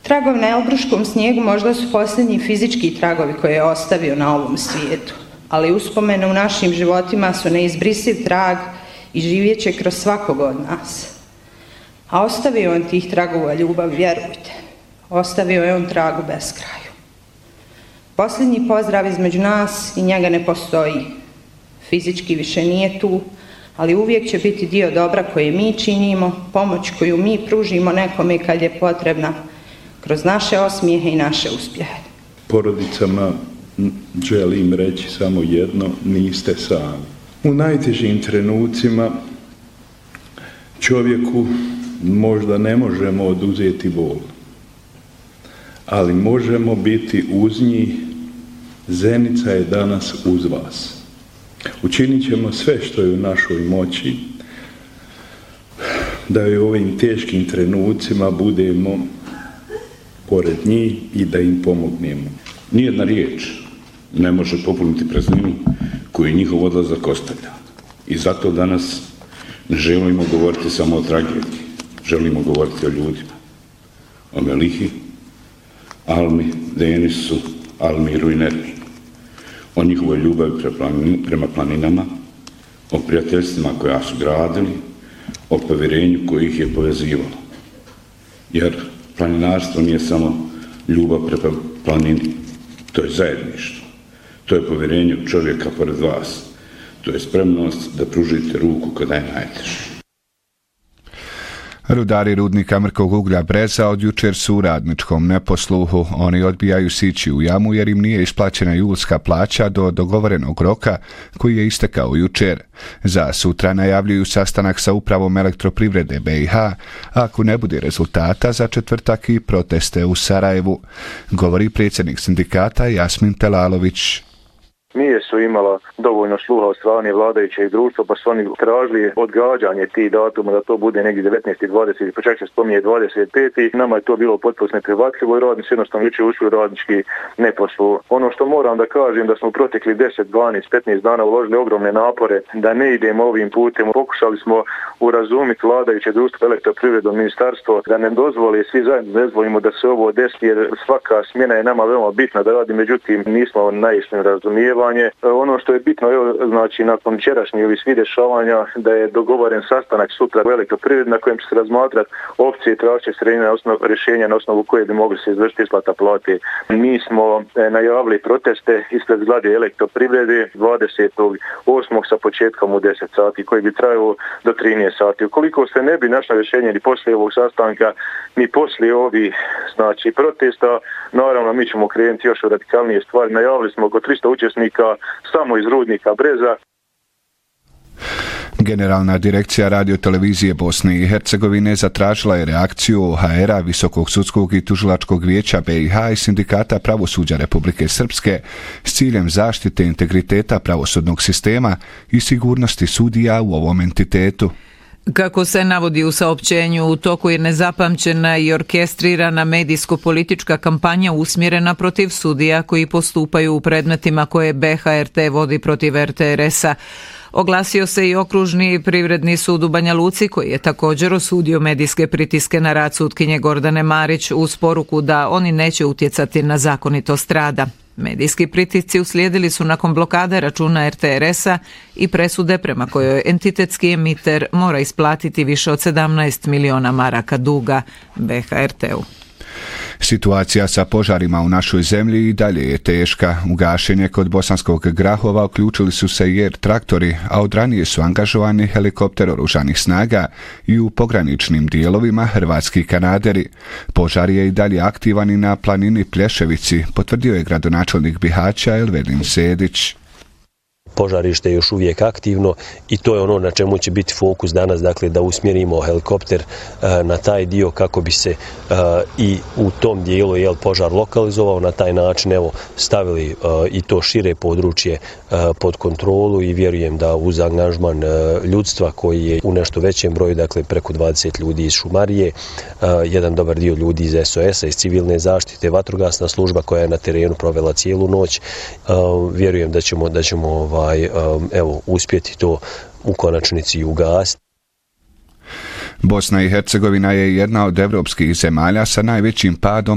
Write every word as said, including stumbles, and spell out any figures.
Tragovi na elbruškom snijegu možda su posljednji fizički tragovi koje je ostavio na ovom svijetu, ali uspomene u našim životima su neizbrisiv trag i živjet će kroz svakog od nas. A ostavio on tih tragova ljubav, vjerujte. Ostavio je on tragu beskraju. Posljednji pozdrav između nas i njega ne postoji. Fizički više nije tu, ali uvijek će biti dio dobra koje mi činimo, pomoć koju mi pružimo nekome kad je potrebna, kroz naše osmijehe i naše uspjehe. Porodicama želim reći samo jedno, niste sami. U najtežim trenucima čovjeku možda ne možemo oduzeti bol, ali možemo biti uz njih. Zenica je danas uz vas. Učinit ćemo sve što je u našoj moći da u ovim teškim trenucima budemo pored njih i da im pomognemo. Nijedna riječ ne može popuniti prazninu koju njihov odlazak ostavlja. I zato danas ne želimo govoriti samo o tragediji. Želimo govoriti o ljudima. O Melihi, Almi, Denisu, Almiru i Nerminu. O njihovoj ljubavi prema planinama, o prijateljstvima koja su gradili, o povjerenju koje ih je povezivalo. Jer planinarstvo nije samo ljubav prema planini, to je zajedništvo. To je povjerenje čovjeka pored vas. To je spremnost da pružite ruku kada je najteže. Rudari rudnika mrkog uglja Breza od jučer su u radničkom neposluhu. Oni odbijaju sići u jamu jer im nije isplaćena julska plaća do dogovorenog roka koji je istekao jučer. Za sutra najavljuju sastanak sa upravom elektroprivrede B i H, a ako ne bude rezultata za četvrtak i proteste u Sarajevu, govori predsjednik sindikata Jasmin Telalović. Nije su imala dovoljno sluha od strane vladajućeg društva, pa su oni tražili odgađanje tih datuma da to bude negdje devetnaesti, dvadeseti, pa čak se spominje dvadeset peti Nama je to bilo potpuno neprihvatljivo i radnici jednostavno jučer ušli u radnički neposlu. Ono što moram da kažem da smo u protekli deset, dvanaest, petnaest dana uložili ogromne napore da ne idemo ovim putem. Pokušali smo urazumiti vladajuće društvo, elektroprivredno ministarstvo da ne dozvoli, svi zajedno ne dozvolimo da se ovo desi jer svaka smjena je nama veoma bitna da radi, međutim nismo naišli na razumijevanje. Ono što je bitno, evo, znači nakon včerašnjih ovih svih dešavanja da je dogovoren sastanak sutra u elektroprivredi na kojem će se razmatrati opcije tražće sredine na osnovu rješenja na osnovu koje bi mogli se izvršiti isplata plate. Mi smo e, najavili proteste ispred zgrade elektroprivrede dvadesetog osmog sa početkom u deset sati koji bi trajao do trinaest sati. Ukoliko se ne bi našlo rješenje ni poslije ovog sastanka ni poslije ovih znači protesta, naravno mi ćemo krenuti još u radikalnije stvari. Najavili smo oko tristo učesnika samo iz rudnika Breza. Generalna direkcija radiotelevizije Bosne i Hercegovine zatražila je reakciju O H R-a, Visokog sudskog i tužilačkog vijeća B i H i Sindikata pravosuđa Republike Srpske s ciljem zaštite integriteta pravosudnog sistema i sigurnosti sudija u ovom entitetu. Kako se navodi u saopćenju, u toku je nezapamćena i orkestrirana medijsko-politička kampanja usmjerena protiv sudija koji postupaju u predmetima koje B H R T vodi protiv R T R S-a. Oglasio se i okružni privredni sud u Banja Luci koji je također osudio medijske pritiske na rad sutkinje Gordane Marić uz poruku da oni neće utjecati na zakonitost rada. Medijski pritisci uslijedili su nakon blokade računa R T R S-a i presude prema kojoj entitetski emiter mora isplatiti više od sedamnaest miliona maraka duga B H R T-u. Situacija sa požarima u našoj zemlji i dalje je teška. U gašenje kod Bosanskog Grahova uključili su se i er-traktori, a od ranije su angažovani helikopter oružanih snaga i u pograničnim dijelovima hrvatski kanaderi. Požar je i dalje aktivan i na planini Plješevici, potvrdio je gradonačelnik Bihaća Elvedin Sedić. Požarište je još uvijek aktivno i to je ono na čemu će biti fokus danas, dakle da usmjerimo helikopter na taj dio kako bi se i u tom dijelu jel, požar lokalizovao, na taj način evo, stavili i to šire područje pod kontrolu i vjerujem da uz angažman ljudstva koji je u nešto većem broju, dakle preko dvadeset ljudi iz šumarije, jedan dobar dio ljudi iz S O S-a, iz civilne zaštite, vatrogasna služba koja je na terenu provela cijelu noć, vjerujem da ćemo, da ćemo ovaj, evo, uspjeti to u konačnici ugasiti. Bosna i Hercegovina je jedna od evropskih zemalja sa najvećim padom